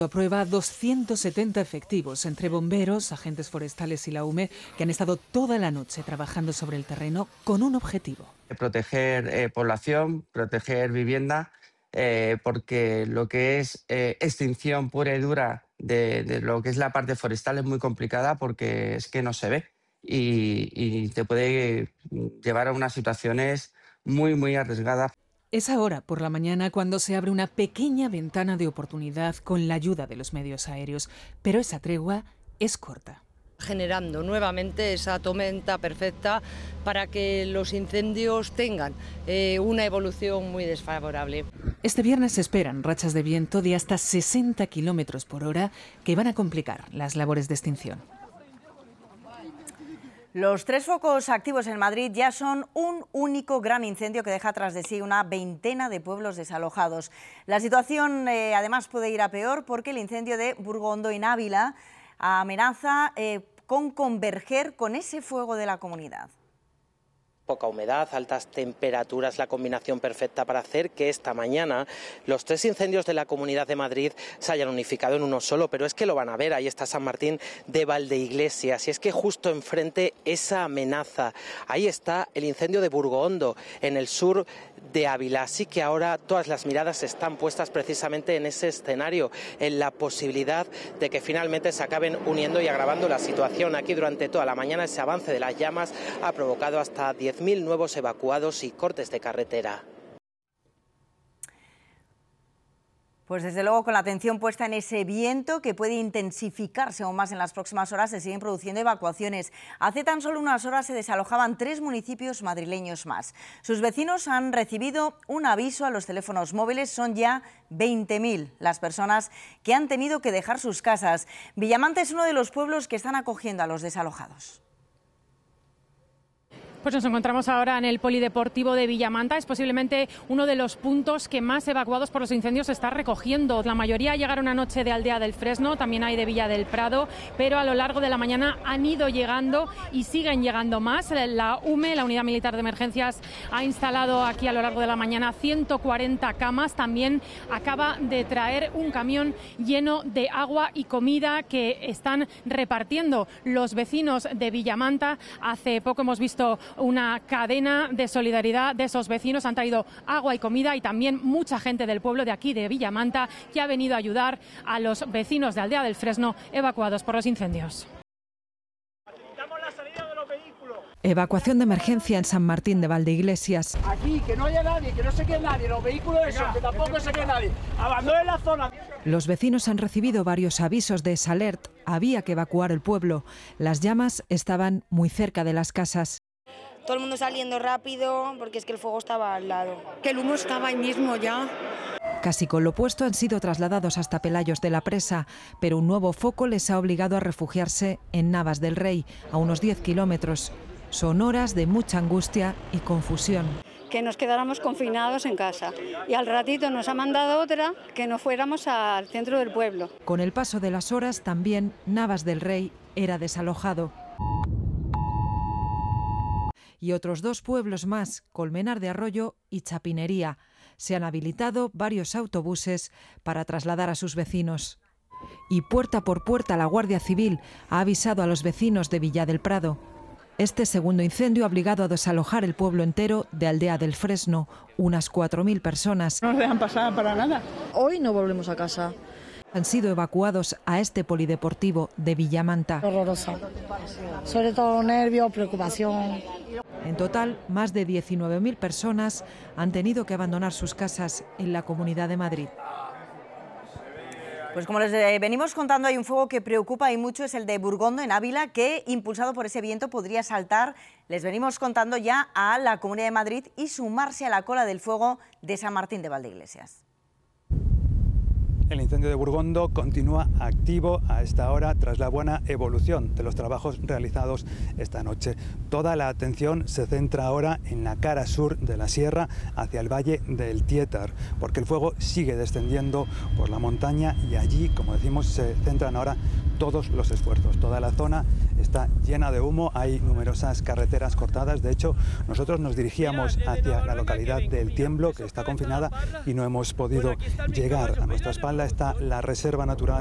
Aprueba 270 efectivos entre bomberos, agentes forestales y la UME, que han estado toda la noche trabajando sobre el terreno con un objetivo. Proteger población, proteger vivienda, porque lo que es extinción pura y dura de lo que es la parte forestal es muy complicada porque es que no se ve y te puede llevar a unas situaciones muy arriesgadas. Es ahora, por la mañana, cuando se abre una pequeña ventana de oportunidad con la ayuda de los medios aéreos, pero esa tregua es corta. Generando nuevamente esa tormenta perfecta para que los incendios tengan una evolución muy desfavorable. Este viernes se esperan rachas de viento de hasta 60 kilómetros por hora que van a complicar las labores de extinción. Los 3 focos activos en Madrid ya son un único gran incendio que deja tras de sí una veintena de pueblos desalojados. La situación además puede ir a peor porque el incendio de Burgondo en Ávila amenaza con converger con ese fuego de la comunidad. Poca humedad, altas temperaturas, la combinación perfecta para hacer que esta mañana los 3 incendios de la Comunidad de Madrid se hayan unificado en uno solo, pero es que lo van a ver, ahí está San Martín de Valdeiglesias, y es que justo enfrente esa amenaza, ahí está el incendio de Burgondo, en el sur de Ávila, así que ahora todas las miradas están puestas precisamente en ese escenario, en la posibilidad de que finalmente se acaben uniendo y agravando la situación. Aquí durante toda la mañana ese avance de las llamas ha provocado hasta 10.000 nuevos evacuados y cortes de carretera. Pues desde luego, con la atención puesta en ese viento que puede intensificarse aún más en las próximas horas, se siguen produciendo evacuaciones. Hace tan solo unas horas se desalojaban 3 municipios madrileños más. Sus vecinos han recibido un aviso a los teléfonos móviles. Son ya 20.000 las personas que han tenido que dejar sus casas. Villamanta es uno de los pueblos que están acogiendo a los desalojados. Pues nos encontramos ahora en el polideportivo de Villamanta. Es posiblemente uno de los puntos que más evacuados por los incendios se está recogiendo. La mayoría llegaron anoche de Aldea del Fresno, también hay de Villa del Prado, pero a lo largo de la mañana han ido llegando y siguen llegando más. La UME, la Unidad Militar de Emergencias, ha instalado aquí a lo largo de la mañana 140 camas. También acaba de traer un camión lleno de agua y comida que están repartiendo los vecinos de Villamanta. Hace poco hemos visto una cadena de solidaridad de esos vecinos. Han traído agua y comida y también mucha gente del pueblo de aquí, de Villamanta, que ha venido a ayudar a los vecinos de Aldea del Fresno evacuados por los incendios. Evacuación de emergencia en San Martín de Valdeiglesias. Aquí, que no haya nadie, que no se quede nadie, los vehículos esos, que tampoco se quede nadie. Abandonen la zona. Los vecinos han recibido varios avisos de Salert. Había que evacuar el pueblo. Las llamas estaban muy cerca de las casas. Todo el mundo saliendo rápido porque es que el fuego estaba al lado. Que el humo estaba ahí mismo ya. Casi con lo puesto han sido trasladados hasta Pelayos de la Presa, pero un nuevo foco les ha obligado a refugiarse en Navas del Rey, a unos 10 kilómetros. Son horas de mucha angustia y confusión. Que nos quedáramos confinados en casa y al ratito nos ha mandado otra que nos fuéramos al centro del pueblo. Con el paso de las horas también Navas del Rey era desalojado. Y otros 2 pueblos más, Colmenar de Arroyo y Chapinería. Se han habilitado varios autobuses para trasladar a sus vecinos. Y puerta por puerta la Guardia Civil ha avisado a los vecinos de Villa del Prado. Este segundo incendio ha obligado a desalojar el pueblo entero de Aldea del Fresno, unas 4.000 personas. No nos dejan pasar para nada. Hoy no volvemos a casa. Han sido evacuados a este polideportivo de Villamanta. Horroroso. Sobre todo nervios, preocupación. En total, más de 19.000 personas han tenido que abandonar sus casas en la Comunidad de Madrid. Pues como les venimos contando, hay un fuego que preocupa y mucho, es el de Burgondo en Ávila, que impulsado por ese viento podría saltar, les venimos contando, ya a la Comunidad de Madrid y sumarse a la cola del fuego de San Martín de Valdeiglesias. El incendio de Burgondo continúa activo a esta hora tras la buena evolución de los trabajos realizados esta noche. Toda la atención se centra ahora en la cara sur de la sierra hacia el valle del Tietar, porque el fuego sigue descendiendo por la montaña y allí, como decimos, se centran ahora todos los esfuerzos. Toda la zona está llena de humo, hay numerosas carreteras cortadas. De hecho, nosotros nos dirigíamos hacia la localidad del Tiemblo, que está confinada, y no hemos podido llegar. A nuestra espalda está la Reserva Natural